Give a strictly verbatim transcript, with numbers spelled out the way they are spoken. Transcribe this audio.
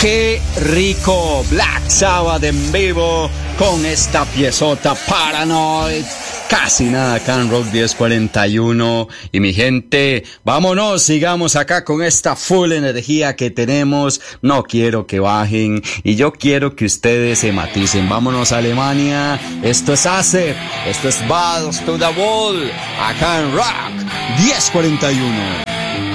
Qué rico, Black Sabbath en vivo con esta piezota Paranoid. Casi nada acá en Rock diez cuarenta y uno. Y mi gente, vámonos, sigamos acá con esta full energía que tenemos. No quiero que bajen y yo quiero que ustedes se maticen. Vámonos a Alemania. Esto es ACE, esto es Balls to the Wall, acá en Rock diez cuarenta y uno.